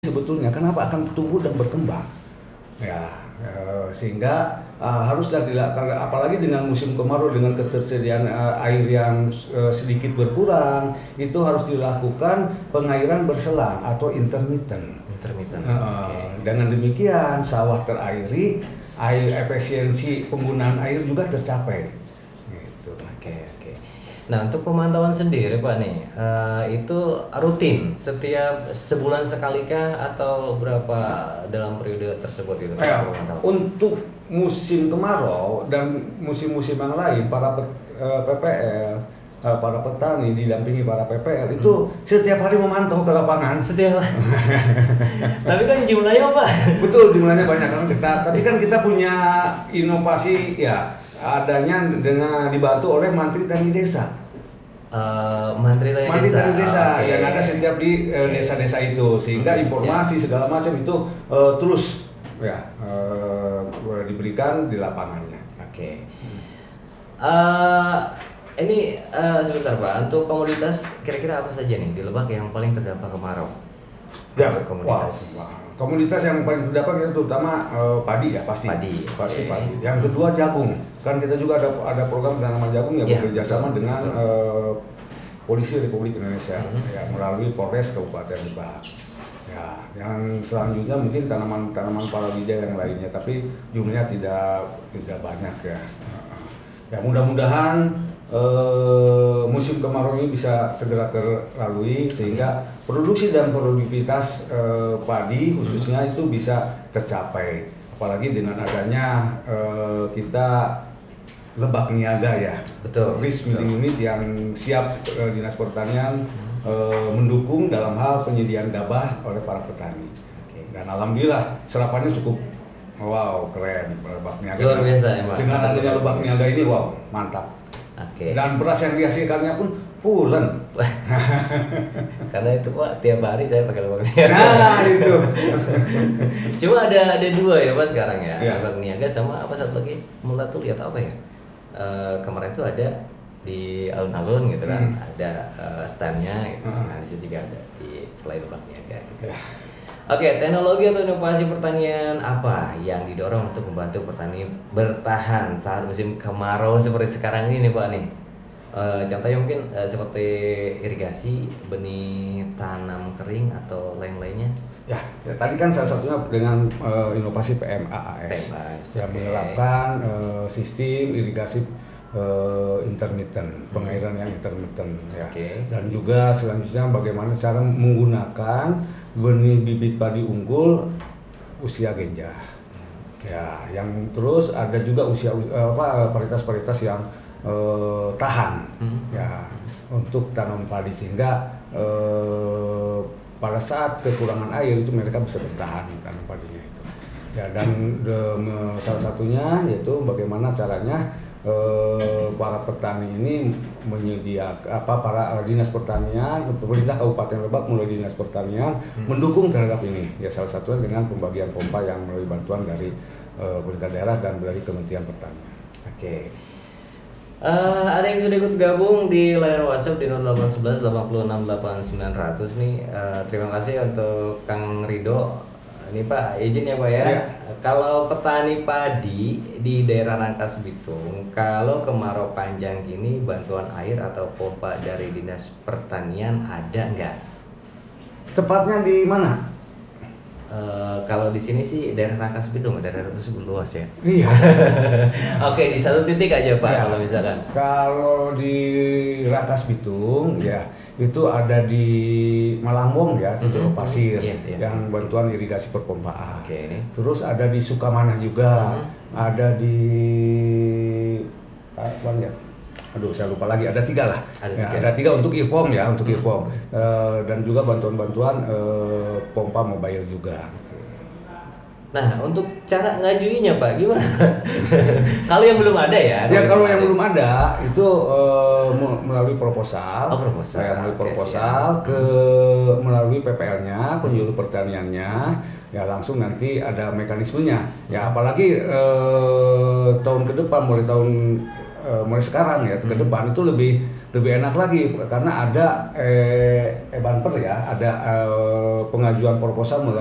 sebetulnya kenapa akan tumbuh dan berkembang ya, sehingga haruslah dilakukan, apalagi dengan musim kemarau dengan ketersediaan air yang sedikit berkurang, itu harus dilakukan pengairan berselang atau intermittent. Dengan demikian sawah terairi, air efisiensi penggunaan air juga tercapai gitu. Oke. Nah, untuk pemantauan sendiri Pak nih, itu rutin setiap sebulan sekalikah atau berapa dalam periode tersebut itu? Untuk musim kemarau dan musim-musim yang lain, para PPL, para petani didampingi para PPL itu setiap hari memantau ke lapangan. Setiap tapi kan jumlahnya Pak? Betul, jumlahnya banyak kan kita. Tapi kan kita punya inovasi ya, adanya dengan dibantu oleh Mantri Tani Desa. Mantri Tani Desa yang ada setiap di desa-desa itu, sehingga informasi segala macam itu terus ya diberikan di lapangannya. Ini sebentar Pak, untuk komoditas kira-kira apa saja nih di Lebak yang paling terdampak kemarau? Ya, komoditas yang paling terdampak itu terutama padi ya, pasti padi. Yang kedua jagung, kan kita juga ada program penanaman jagung yang bekerja sama dengan Polisi Republik Indonesia ya, melalui Polres Kabupaten Lebak. Ya, yang selanjutnya mungkin tanaman palawija yang lainnya, tapi jumlahnya tidak banyak ya. Ya mudah-mudahan musim kemarau ini bisa segera terlalui sehingga produksi dan produktivitas padi khususnya itu bisa tercapai, apalagi dengan adanya kita Lebak Niaga ya, risk milling unit yang siap Dinas Pertanian mendukung dalam hal penyediaan gabah oleh para petani. Dan alhamdulillah serapannya cukup keren Lebak Niaga. Luar biasa ya Pak. Dengan adanya Lebak Niaga ini mantap. Dan beras yang dihasilkannya pun pulen. Karena itu Pak, tiap hari saya pakai Lebak Niaga. Nah itu. Cuma ada dua ya Pak sekarang ya, Lebak Niaga sama apa satu lagi, Mulatul atau apa ya? Kemarin tuh ada di alun-alun gitu kan, ada stand-nya gitu. Nah di situ juga ada di selain Lebak Niaga gitu. Oke, teknologi atau inovasi pertanian apa yang didorong untuk membantu petani bertahan saat musim kemarau seperti sekarang ini nih Pak nih? Contohnya mungkin seperti irigasi, benih tanam kering atau lain-lainnya. Ya, tadi kan salah satunya dengan inovasi PMAAS yang menerapkan sistem irigasi intermittent, pengairan yang intermittent ya. Dan juga selanjutnya bagaimana cara menggunakan benih bibit padi unggul usia genjah. Ya, yang terus ada juga varietas-varietas yang tahan ya untuk tanam padi, sehingga pada saat kekurangan air itu mereka bisa bertahan tanam padinya itu. Ya, dan salah satunya yaitu bagaimana caranya para petani ini menyediakan para dinas pertanian, pemerintah Kabupaten Lebak mulai dinas pertanian mendukung terhadap ini. Ya salah satunya dengan pembagian pompa yang melalui bantuan dari pemerintah daerah dan dari Kementerian Pertanian. Ada yang sudah ikut gabung di layar WhatsApp di 0811 86 8900 nih. Terima kasih untuk Kang Rido. Ini Pak, izin ya Pak ya. Kalau petani padi di daerah Rangkas Bitung, kalau kemarau panjang gini bantuan air atau pompa dari Dinas Pertanian ada nggak? Tepatnya di mana? Kalau di sini sih daerah Rangkas Bitung, daerah tersebut luas ya. Iya. Oke, di satu titik aja Pak kalau misalkan. Kalau di Rangkas Bitung ya itu ada di Malangbong ya, Cicoro Pasir yang bantuan irigasi perpompaan. Terus ada di Sukamanah juga, ada di saya lupa lagi, ada tiga lah. Ada tiga untuk IRPOM ya, untuk IRPOM dan juga bantuan-bantuan pompa mobile juga. Nah, untuk cara ngajuinya Pak gimana? Kalau yang belum ada ya? Kalau yang belum ada itu melalui proposal. Melalui proposal melalui PPL-nya, penyuluh pertaniannya, ya langsung nanti ada mekanismenya. Ya apalagi tahun ke depan mulai sekarang ya ke depan itu lebih lebih enak lagi karena ada banper ya, ada pengajuan proposal